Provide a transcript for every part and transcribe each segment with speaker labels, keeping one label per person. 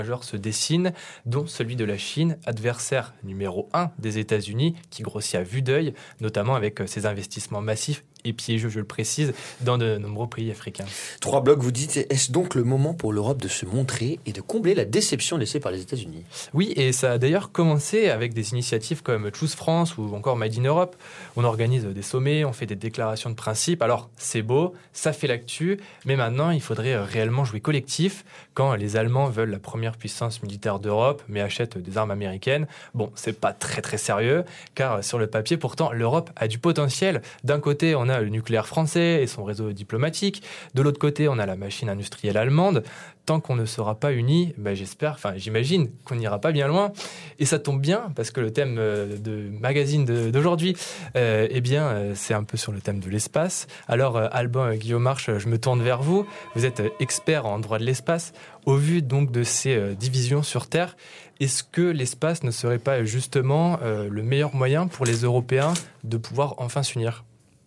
Speaker 1: majeurs se dessinent, dont celui de la Chine, adversaire numéro 1 des États-Unis, qui grossit à vue d'œil, notamment avec ses investissements massifs et piégeux, je le précise, dans de nombreux pays africains.
Speaker 2: 3 blocs, vous dites, est-ce donc le moment pour l'Europe de se montrer et de combler la déception laissée par les États-Unis ?
Speaker 1: Oui, et ça a d'ailleurs commencé avec des initiatives comme Choose France ou encore Made in Europe. On organise des sommets, on fait des déclarations de principe. Alors, c'est beau, ça fait l'actu, mais maintenant, il faudrait réellement jouer collectif. Quand les Allemands veulent la première puissance militaire d'Europe, mais achètent des armes américaines, bon, c'est pas très très sérieux, car sur le papier, pourtant, l'Europe a du potentiel. D'un côté, on a le nucléaire français et son réseau diplomatique. De l'autre côté, on a la machine industrielle allemande. Tant qu'on ne sera pas unis, j'imagine qu'on n'ira pas bien loin. Et ça tombe bien, parce que le thème de magazine d'aujourd'hui, c'est un peu sur le thème de l'espace. Alors, Alban Guillaume-Marche, je me tourne vers vous. Vous êtes expert en droit de l'espace. Au vu donc de ces divisions sur Terre, est-ce que l'espace ne serait pas justement le meilleur moyen pour les Européens de pouvoir enfin s'unir ?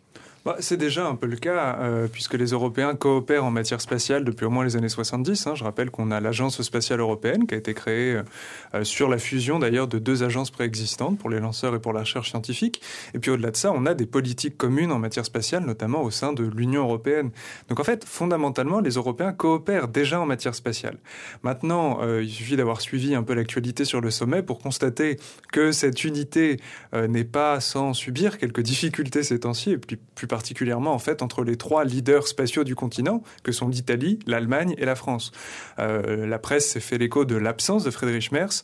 Speaker 3: C'est déjà un peu le cas, puisque les Européens coopèrent en matière spatiale depuis au moins les années 70. Je rappelle qu'on a l'Agence spatiale européenne qui a été créée sur la fusion d'ailleurs de 2 agences préexistantes pour les lanceurs et pour la recherche scientifique. Et puis au-delà de ça, on a des politiques communes en matière spatiale, notamment au sein de l'Union européenne. Donc en fait, fondamentalement, les Européens coopèrent déjà en matière spatiale. Maintenant, il suffit d'avoir suivi un peu l'actualité sur le sommet pour constater que cette unité n'est pas sans subir quelques difficultés ces temps-ci, et plus particulièrement en fait entre les 3 leaders spatiaux du continent, que sont l'Italie, l'Allemagne et la France. La presse s'est fait l'écho de l'absence de Friedrich Merz.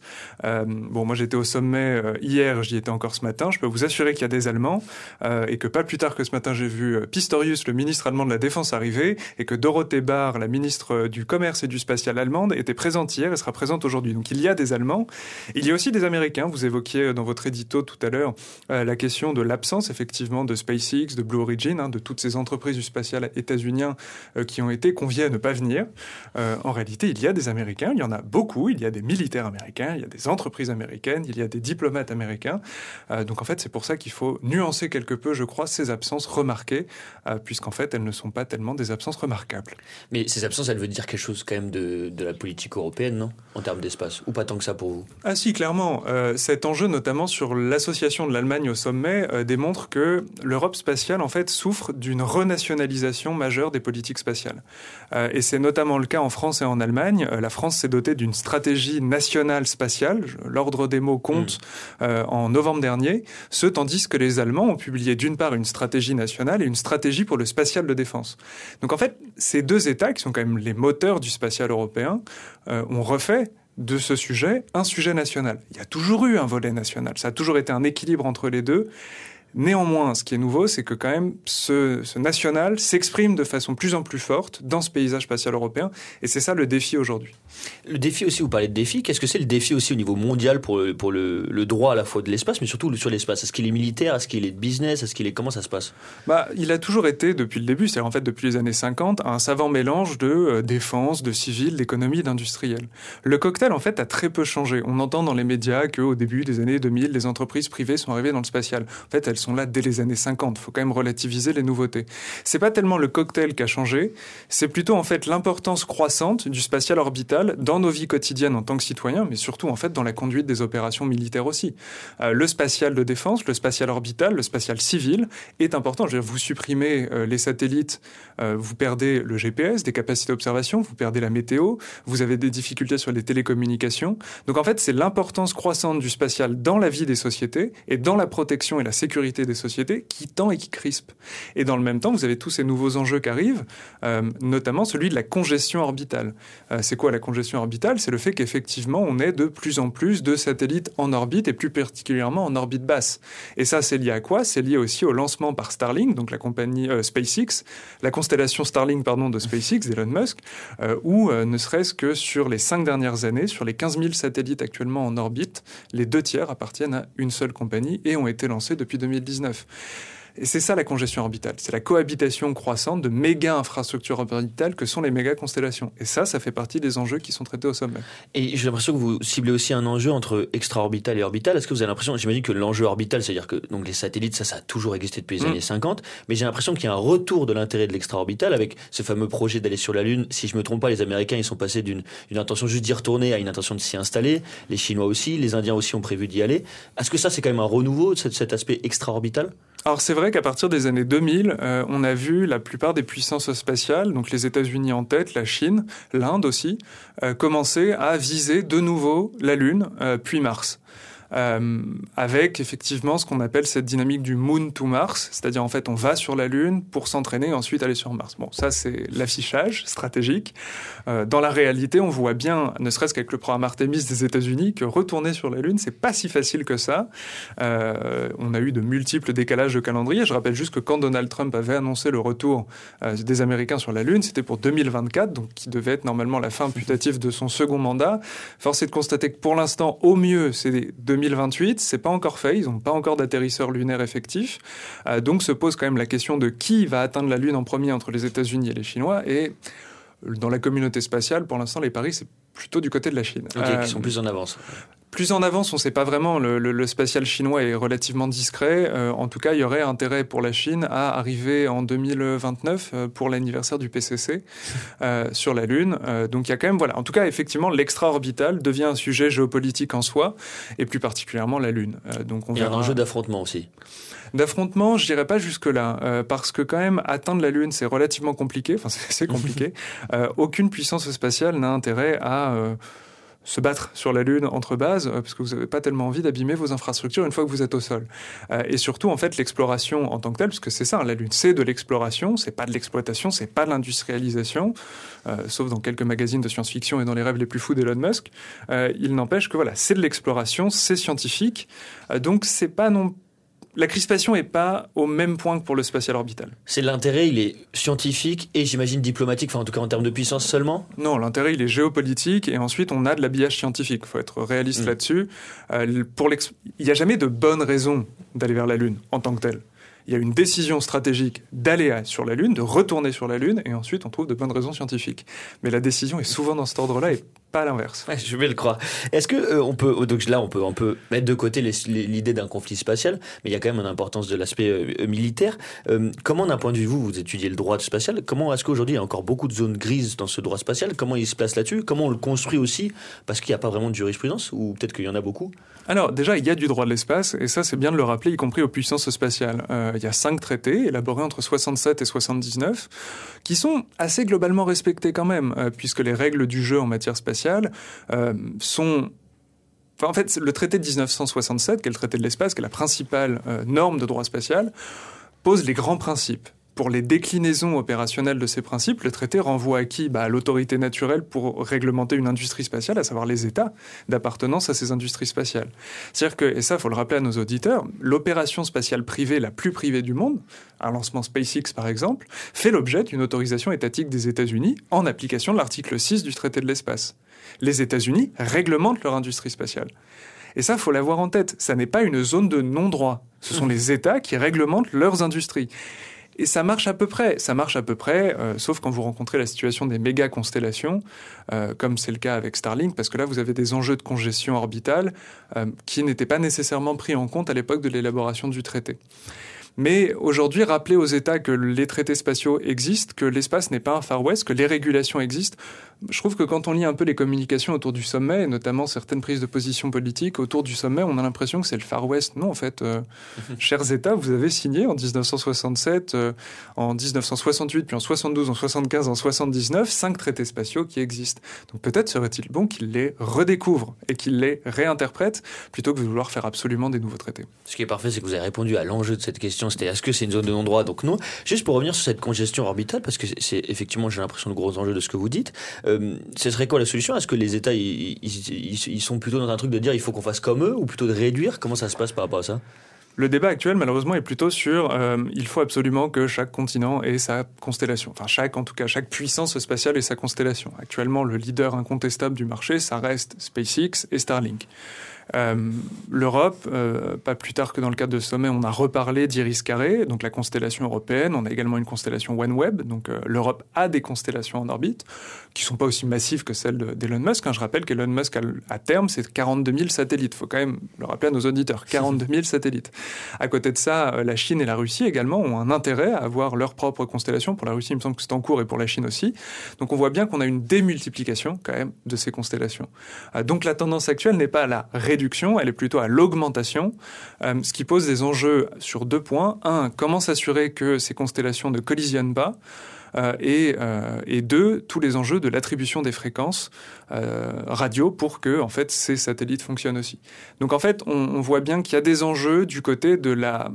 Speaker 3: Moi j'étais au sommet hier, j'y étais encore ce matin. Je peux vous assurer qu'il y a des Allemands et que pas plus tard que ce matin, j'ai vu Pistorius, le ministre allemand de la Défense, arriver, et que Dorothee Barr, la ministre du Commerce et du Spatial allemande, était présente hier et sera présente aujourd'hui. Donc il y a des Allemands. Il y a aussi des Américains. Vous évoquiez dans votre édito tout à l'heure la question de l'absence effectivement de SpaceX, de Blue Origin, de toutes ces entreprises du spatial états-unien qui ont été conviées à ne pas venir. En réalité, il y a des Américains, il y en a beaucoup, il y a des militaires américains, il y a des entreprises américaines, il y a des diplomates américains. Donc en fait, c'est pour ça qu'il faut nuancer quelque peu, je crois, ces absences remarquées, puisqu'en fait, elles ne sont pas tellement des absences remarquables.
Speaker 2: Mais ces absences, elles veulent dire quelque chose quand même de la politique européenne, non ? En termes d'espace, ou pas tant que ça pour vous ?
Speaker 3: Ah si, clairement. Cet enjeu, notamment sur l'association de l'Allemagne au sommet, démontre que l'Europe spatiale, en fait, souffre d'une renationalisation majeure des politiques spatiales. Et c'est notamment le cas en France et en Allemagne. La France s'est dotée d'une stratégie nationale spatiale, l'ordre des mots compte, en novembre dernier, tandis que les Allemands ont publié d'une part une stratégie nationale et une stratégie pour le spatial de défense. Donc en fait, ces 2 États, qui sont quand même les moteurs du spatial européen, ont refait de ce sujet un sujet national. Il y a toujours eu un volet national, ça a toujours été un équilibre entre les deux. Néanmoins, ce qui est nouveau, c'est que quand même ce national s'exprime de façon plus en plus forte dans ce paysage spatial européen, et c'est ça le défi aujourd'hui.
Speaker 2: Le défi aussi, vous parlez de défi, qu'est-ce que c'est le défi aussi au niveau mondial pour le droit à la fois de l'espace, mais surtout sur l'espace ? Est-ce qu'il est militaire ? Est-ce qu'il est de business ? Comment ça se passe ?
Speaker 3: Il a toujours été, depuis le début, c'est-à-dire en fait depuis les années 50, un savant mélange de défense, de civil, d'économie, d'industriel. Le cocktail, en fait, a très peu changé. On entend dans les médias qu'au début des années 2000, les entreprises privées sont arrivées dans le spatial. En fait, elles sont là dès les années 50. Il faut quand même relativiser les nouveautés. C'est pas tellement le cocktail qui a changé, c'est plutôt en fait l'importance croissante du spatial orbital dans nos vies quotidiennes en tant que citoyens, mais surtout en fait dans la conduite des opérations militaires aussi. Le spatial de défense, le spatial orbital, le spatial civil est important. Je veux dire, vous supprimez les satellites, vous perdez le GPS, des capacités d'observation, vous perdez la météo, vous avez des difficultés sur les télécommunications. Donc en fait, c'est l'importance croissante du spatial dans la vie des sociétés et dans la protection et la sécurité des sociétés qui tend et qui crispe. Et dans le même temps, vous avez tous ces nouveaux enjeux qui arrivent, notamment celui de la congestion orbitale. C'est quoi la congestion orbitale ? C'est le fait qu'effectivement, on ait de plus en plus de satellites en orbite et plus particulièrement en orbite basse. Et ça, c'est lié à quoi ? C'est lié aussi au lancement par Starlink, donc la compagnie SpaceX, la constellation Starlink de SpaceX, d'Elon Musk, où ne serait-ce que sur les 5 dernières années, sur les 15 000 satellites actuellement en orbite, les 2 tiers appartiennent à une seule compagnie et ont été lancés depuis 2019. Et c'est ça la congestion orbitale. C'est la cohabitation croissante de méga infrastructures orbitales que sont les méga constellations. Et ça fait partie des enjeux qui sont traités au sommet.
Speaker 2: Et j'ai l'impression que vous ciblez aussi un enjeu entre extra-orbital et orbital. Est-ce que vous avez l'impression, j'imagine que l'enjeu orbital, c'est-à-dire que donc les satellites, ça a toujours existé depuis les années 50, mais j'ai l'impression qu'il y a un retour de l'intérêt de l'extra-orbital avec ce fameux projet d'aller sur la Lune. Si je me trompe pas, les Américains, ils sont passés d'une intention juste d'y retourner à une intention de s'y installer. Les Chinois aussi, les Indiens aussi ont prévu d'y aller. Est-ce que ça, c'est quand même un renouveau de cet aspect extra-orbital ?
Speaker 3: Alors c'est vrai qu'à partir des années 2000, on a vu la plupart des puissances spatiales, donc les États-Unis en tête, la Chine, l'Inde aussi, commencer à viser de nouveau la Lune, puis Mars. Avec effectivement ce qu'on appelle cette dynamique du Moon to Mars, c'est-à-dire en fait on va sur la Lune pour s'entraîner et ensuite aller sur Mars. Bon, ça c'est l'affichage stratégique. Dans la réalité, on voit bien, ne serait-ce qu'avec le programme Artemis des États-Unis, que retourner sur la Lune, c'est pas si facile que ça. On a eu de multiples décalages de calendrier. Je rappelle juste que quand Donald Trump avait annoncé le retour des Américains sur la Lune, c'était pour 2024, donc qui devait être normalement la fin putative de son second mandat. Force est de constater que pour l'instant, au mieux, c'est 2028, c'est pas encore fait, ils n'ont pas encore d'atterrisseur lunaire effectif. Donc se pose quand même la question de qui va atteindre la Lune en premier entre les États-Unis et les Chinois. Et dans la communauté spatiale, pour l'instant, les paris, c'est plutôt du côté de la Chine.
Speaker 2: Qui sont plus en avance.
Speaker 3: Plus en avance, on ne sait pas vraiment. Le spatial chinois est relativement discret. En tout cas, il y aurait intérêt pour la Chine à arriver en 2029 pour l'anniversaire du PCC sur la Lune. Donc il y a quand même, voilà. En tout cas, effectivement, l'extra-orbital devient un sujet géopolitique en soi, et plus particulièrement la Lune. Donc
Speaker 2: il y a un enjeu d'affrontement aussi.
Speaker 3: D'affrontement, je dirais pas jusque-là, parce que quand même, atteindre la Lune, c'est relativement compliqué. Enfin, c'est compliqué. Aucune puissance spatiale n'a intérêt à se battre sur la Lune entre bases, parce que vous n'avez pas tellement envie d'abîmer vos infrastructures une fois que vous êtes au sol. Et surtout, en fait, l'exploration en tant que telle, parce que c'est ça, la Lune, c'est de l'exploration, c'est pas de l'exploitation, c'est pas de l'industrialisation, sauf dans quelques magazines de science-fiction et dans les rêves les plus fous d'Elon Musk. Il n'empêche que voilà, c'est de l'exploration, c'est scientifique, donc c'est pas non. La crispation n'est pas au même point que pour le spatial orbital.
Speaker 2: C'est l'intérêt, il est scientifique et j'imagine diplomatique, enfin en tout cas en termes de puissance seulement ?
Speaker 3: Non, l'intérêt il est géopolitique et ensuite on a de l'habillage scientifique. Il faut être réaliste là-dessus. Il n'y a jamais de bonne raison d'aller vers la Lune en tant que telle. Il y a une décision stratégique d'aller sur la Lune, de retourner sur la Lune, et ensuite on trouve de bonnes raisons scientifiques. Mais la décision est souvent dans cet ordre-là et pas l'inverse.
Speaker 2: Ouais, je vais le croire. Est-ce que on peut mettre de côté l'idée d'un conflit spatial, mais il y a quand même une importance de l'aspect militaire. Comment, d'un point de vue vous étudiez le droit spatial, comment est-ce qu'aujourd'hui il y a encore beaucoup de zones grises dans ce droit spatial ? Comment il se place là-dessus ? Comment on le construit aussi ? Parce qu'il n'y a pas vraiment de jurisprudence, ou peut-être qu'il y en a beaucoup ?
Speaker 3: Alors déjà, il y a du droit de l'espace, et ça c'est bien de le rappeler, y compris aux puissances spatiales. Il y a 5 traités élaborés entre 67 et 79 qui sont assez globalement respectés quand même, puisque les règles du jeu en matière spatiale sont... Enfin, en fait, le traité de 1967, qui est le traité de l'espace, qui est la principale norme de droit spatial, pose les grands principes. Pour les déclinaisons opérationnelles de ces principes, le traité renvoie à qui ? À l'autorité naturelle pour réglementer une industrie spatiale, à savoir les États d'appartenance à ces industries spatiales. C'est-à-dire que, et ça, il faut le rappeler à nos auditeurs, l'opération spatiale privée la plus privée du monde, un lancement SpaceX par exemple, fait l'objet d'une autorisation étatique des États-Unis en application de l'article 6 du traité de l'espace. Les États-Unis réglementent leur industrie spatiale. Et ça, il faut l'avoir en tête. Ça n'est pas une zone de non-droit. Ce sont les États qui réglementent leurs industries. Et ça marche à peu près, sauf quand vous rencontrez la situation des méga-constellations, comme c'est le cas avec Starlink, parce que là, vous avez des enjeux de congestion orbitale qui n'étaient pas nécessairement pris en compte à l'époque de l'élaboration du traité. Mais aujourd'hui, rappeler aux États que les traités spatiaux existent, que l'espace n'est pas un Far West, que les régulations existent. Je trouve que quand on lit un peu les communications autour du sommet, et notamment certaines prises de position politiques autour du sommet, on a l'impression que c'est le Far West. Non, en fait, chers États, vous avez signé en 1967, en 1968, puis en 72, en 75, en 79, 5 traités spatiaux qui existent. Donc peut-être serait-il bon qu'ils les redécouvrent et qu'ils les réinterprètent, plutôt que de vouloir faire absolument des nouveaux traités.
Speaker 2: Ce qui est parfait, c'est que vous avez répondu à l'enjeu de cette question. C'était est-ce que c'est une zone de non-droit ? Donc non. Juste pour revenir sur cette congestion orbitale, parce que c'est effectivement, j'ai l'impression, le gros enjeu de ce que vous dites. Ce serait quoi la solution ? Est-ce que les États, ils sont plutôt dans un truc de dire il faut qu'on fasse comme eux, ou plutôt de réduire ? Comment ça se passe par rapport à ça ?
Speaker 3: Le débat actuel, malheureusement, est plutôt sur il faut absolument que chaque continent ait sa constellation. Enfin, chaque puissance spatiale ait sa constellation. Actuellement, le leader incontestable du marché, ça reste SpaceX et Starlink. L'Europe, pas plus tard que dans le cadre de ce sommet, on a reparlé d'Iris-Carré, donc la constellation européenne. On a également une constellation OneWeb, donc l'Europe a des constellations en orbite qui ne sont pas aussi massives que celles d'Elon Musk. Je rappelle qu'Elon Musk, à terme, c'est 42 000 satellites. Il faut quand même le rappeler à nos auditeurs, 42 000 satellites. À côté de ça, la Chine et la Russie également ont un intérêt à avoir leur propre constellation. Pour la Russie, il me semble que c'est en cours, et pour la Chine aussi. Donc on voit bien qu'on a une démultiplication quand même de ces constellations. Donc la tendance actuelle n'est pas à la réduction, elle est plutôt à l'augmentation, ce qui pose des enjeux sur 2 points. 1, comment s'assurer que ces constellations ne collisionnent pas, et 2, tous les enjeux de l'attribution des fréquences radio pour que en fait, ces satellites fonctionnent aussi. Donc en fait, on voit bien qu'il y a des enjeux du côté de la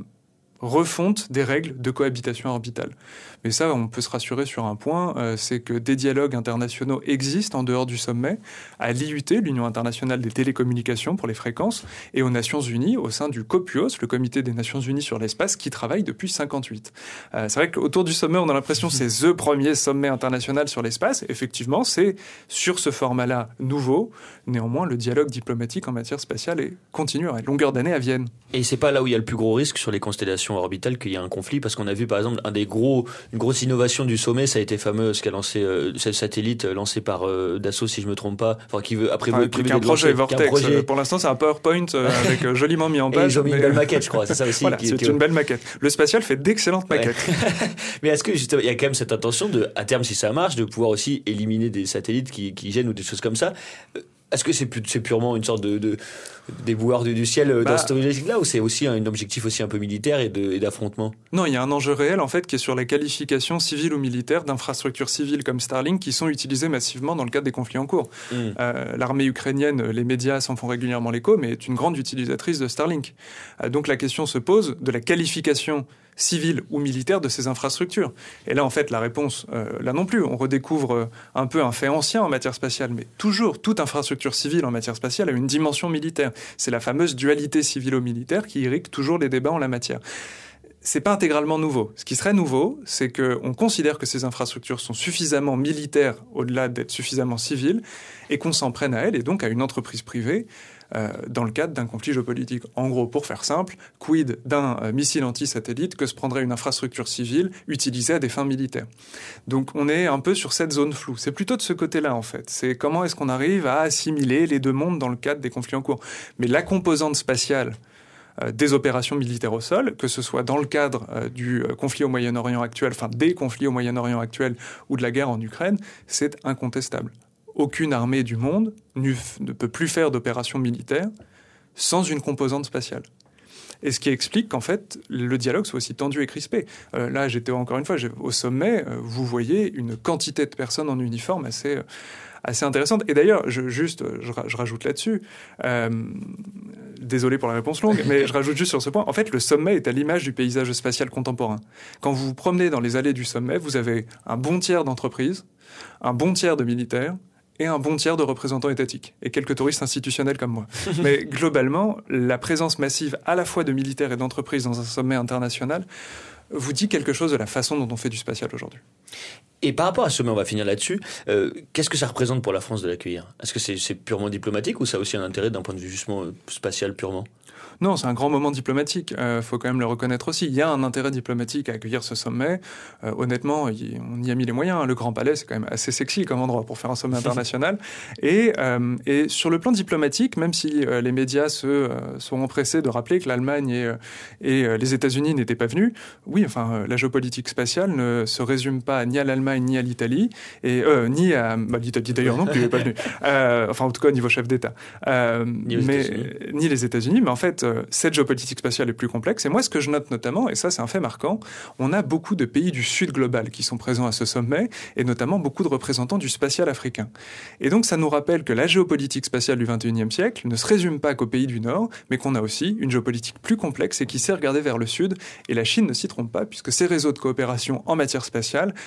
Speaker 3: refonte des règles de cohabitation orbitale. Mais ça, on peut se rassurer sur un point, c'est que des dialogues internationaux existent en dehors du sommet, à l'IUT, l'Union internationale des télécommunications pour les fréquences, et aux Nations Unies, au sein du COPUOS, le Comité des Nations Unies sur l'espace, qui travaille depuis 1958. C'est vrai qu'autour du sommet, on a l'impression que c'est le premier sommet international sur l'espace. Effectivement, c'est sur ce format-là nouveau. Néanmoins, le dialogue diplomatique en matière spatiale est continu à longueur d'année à Vienne.
Speaker 2: Et c'est pas là où il y a le plus gros risque sur les constellations orbitales qu'il y a un conflit, parce qu'on a vu par exemple une grosse innovation du sommet, ça a été fameux, ce qu'a lancé ce satellite lancé par Dassault, si je me trompe pas, enfin qui veut après
Speaker 3: un projet Vortex. Pour l'instant, c'est un PowerPoint avec joliment mis en page.
Speaker 2: Et ils ont mis une belle maquette, je crois. C'est ça aussi.
Speaker 3: Voilà, c'est une belle maquette. Le spatial fait d'excellentes maquettes.
Speaker 2: Mais est-ce que justement, il y a quand même cette intention de, à terme, si ça marche, de pouvoir aussi éliminer des satellites qui gênent ou des choses comme ça? Est-ce que c'est purement une sorte de déboueur du ciel dans cette objectif-là, ou c'est aussi un objectif aussi un peu militaire et d'affrontement?
Speaker 3: Non, il y a un enjeu réel en fait qui est sur la qualification civile ou militaire d'infrastructures civiles comme Starlink qui sont utilisées massivement dans le cadre des conflits en cours. L'armée ukrainienne, les médias s'en font régulièrement l'écho, mais est une grande utilisatrice de Starlink. Donc la question se pose de la qualification civile ou militaire de ces infrastructures. Et là, en fait, la réponse, là non plus. On redécouvre un peu un fait ancien en matière spatiale, mais toujours, toute infrastructure civile en matière spatiale a une dimension militaire. C'est la fameuse dualité civilo-militaire qui irrigue toujours les débats en la matière. C'est pas intégralement nouveau. Ce qui serait nouveau, c'est qu'on considère que ces infrastructures sont suffisamment militaires au-delà d'être suffisamment civiles et qu'on s'en prenne à elles et donc à une entreprise privée dans le cadre d'un conflit géopolitique. En gros, pour faire simple, quid d'un missile anti-satellite que se prendrait une infrastructure civile utilisée à des fins militaires. Donc on est un peu sur cette zone floue. C'est plutôt de ce côté-là, en fait. C'est comment est-ce qu'on arrive à assimiler les deux mondes dans le cadre des conflits en cours. Mais la composante spatiale des opérations militaires au sol, que ce soit dans le cadre du conflit au Moyen-Orient actuel, enfin des conflits au Moyen-Orient actuel ou de la guerre en Ukraine, c'est incontestable. Aucune armée du monde ne peut plus faire d'opérations militaires sans une composante spatiale. Et ce qui explique qu'en fait, le dialogue soit aussi tendu et crispé. Là, j'étais encore une fois au sommet, vous voyez une quantité de personnes en uniforme assez intéressante. Et d'ailleurs, je rajoute là-dessus, désolé pour la réponse longue, mais je rajoute juste sur ce point, en fait, le sommet est à l'image du paysage spatial contemporain. Quand vous vous promenez dans les allées du sommet, vous avez un bon tiers d'entreprises, un bon tiers de militaires, et un bon tiers de représentants étatiques, et quelques touristes institutionnels comme moi. Mais globalement, la présence massive à la fois de militaires et d'entreprises dans un sommet international vous dit quelque chose de la façon dont on fait du spatial aujourd'hui.
Speaker 2: Et par rapport à ce sommet, on va finir là-dessus, qu'est-ce que ça représente pour la France de l'accueillir? Est-ce que c'est purement diplomatique ou ça a aussi un intérêt d'un point de vue justement spatial purement?
Speaker 3: Non, c'est un grand moment diplomatique. Faut quand même le reconnaître aussi. Il y a un intérêt diplomatique à accueillir ce sommet. Honnêtement, on y a mis les moyens. Le Grand Palais, c'est quand même assez sexy comme endroit pour faire un sommet international. Et sur le plan diplomatique, même si les médias sont empressés de rappeler que l'Allemagne et les États-Unis n'étaient pas venus, oui, enfin, la géopolitique spatiale ne se résume pas ni à l'Allemagne ni à l'Italie, et ni à l'Italie d'ailleurs non plus, il n'est pas venu. Enfin, en tout cas, au niveau chef d'État, ni les États-Unis. Mais en fait, cette géopolitique spatiale est plus complexe. Et moi, ce que je note notamment, et ça c'est un fait marquant, on a beaucoup de pays du Sud global qui sont présents à ce sommet, et notamment beaucoup de représentants du spatial africain. Et donc ça nous rappelle que la géopolitique spatiale du XXIe siècle ne se résume pas qu'aux pays du Nord, mais qu'on a aussi une géopolitique plus complexe et qui sait regarder vers le Sud. Et la Chine ne s'y trompe pas, puisque ces réseaux de coopération en matière spatiale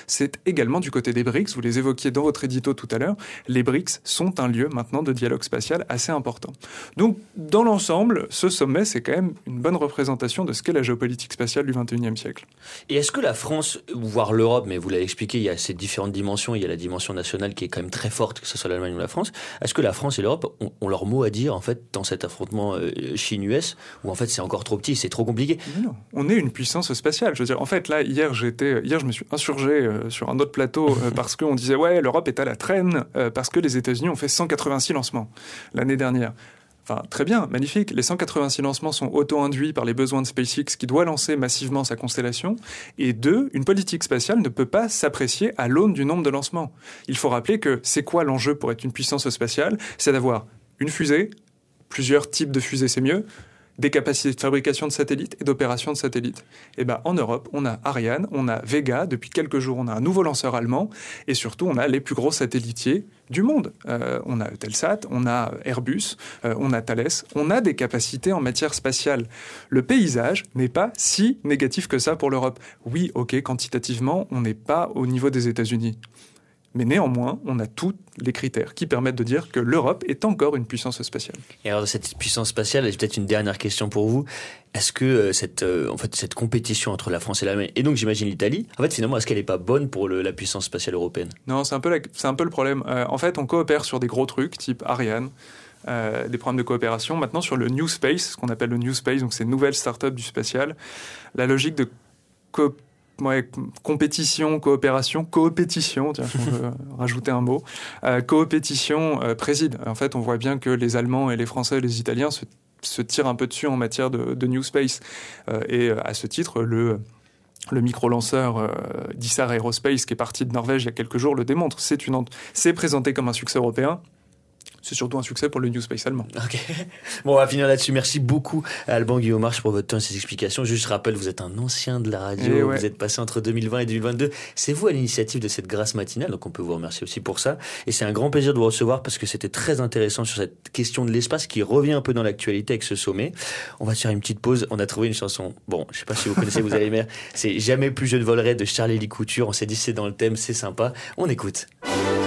Speaker 3: c'est également du côté des BRICS. Vous les évoquiez dans votre édito tout à l'heure. Les BRICS sont un lieu maintenant de dialogue spatial assez important. Donc, dans l'ensemble, ce sommet, c'est quand même une bonne représentation de ce qu'est la géopolitique spatiale du XXIe siècle.
Speaker 2: Et est-ce que la France, voire l'Europe, mais vous l'avez expliqué, il y a ces différentes dimensions, il y a la dimension nationale qui est quand même très forte, que ce soit l'Allemagne ou la France, est-ce que la France et l'Europe ont leur mot à dire en fait dans cet affrontement Chine-US, où en fait c'est encore trop petit, c'est trop compliqué?
Speaker 3: Non, on est une puissance spatiale. Je veux dire, en fait, là, hier, je me suis insurgé sur un autre plateau parce qu'on disait, ouais, l'Europe est à la traîne parce que les États-Unis ont fait 186 lancements l'année dernière. Enfin, très bien, magnifique. Les 186 lancements sont auto-induits par les besoins de SpaceX qui doit lancer massivement sa constellation. Et deux, une politique spatiale ne peut pas s'apprécier à l'aune du nombre de lancements. Il faut rappeler que c'est quoi l'enjeu pour être une puissance spatiale? C'est d'avoir une fusée, plusieurs types de fusées, c'est mieux, des capacités de fabrication de satellites et d'opération de satellites. Et ben, en Europe, on a Ariane, on a Vega, depuis quelques jours, on a un nouveau lanceur allemand, et surtout, on a les plus gros satellitiers du monde. On a Eutelsat, on a Airbus, on a Thales, on a des capacités en matière spatiale. Le paysage n'est pas si négatif que ça pour l'Europe. Oui, ok, quantitativement, on n'est pas au niveau des États-Unis. Mais néanmoins, on a tous les critères qui permettent de dire que l'Europe est encore une puissance spatiale.
Speaker 2: Et alors, de cette puissance spatiale, j'ai peut-être une dernière question pour vous. Est-ce que cette compétition entre la France et l'Allemagne, et donc j'imagine l'Italie, en fait, finalement, est-ce qu'elle n'est pas bonne pour la puissance spatiale européenne?
Speaker 3: Non, c'est un peu le problème. En fait, on coopère sur des gros trucs, type Ariane, des programmes de coopération. Maintenant, sur le New Space, ce qu'on appelle le New Space, donc ces nouvelles startups du spatial, la logique de compétition, coopération, coopétition, tiens, si on veut rajouter un mot, coopétition préside. En fait, on voit bien que les Allemands et les Français et les Italiens se tirent un peu dessus en matière de New Space. Et à ce titre, le micro-lanceur d'Issar Aerospace, qui est parti de Norvège il y a quelques jours, le démontre. C'est présenté comme un succès européen. C'est surtout un succès pour le New Space allemand.
Speaker 2: Ok. Bon, on va finir là-dessus. Merci beaucoup à Alban Guillaumarche pour votre temps et ses explications. Juste rappel, vous êtes un ancien de la radio. Vous êtes passé entre 2020 et 2022. C'est vous à l'initiative de cette grâce matinale, donc on peut vous remercier aussi pour ça. Et c'est un grand plaisir de vous recevoir parce que c'était très intéressant sur cette question de l'espace qui revient un peu dans l'actualité avec ce sommet. On va se faire une petite pause. On a trouvé une chanson. Bon, je sais pas si vous connaissez, vous allez aimer. C'est Jamais plus je ne volerai de Charlie Lee Couture. On s'est dit c'est dans le thème, c'est sympa. On écoute.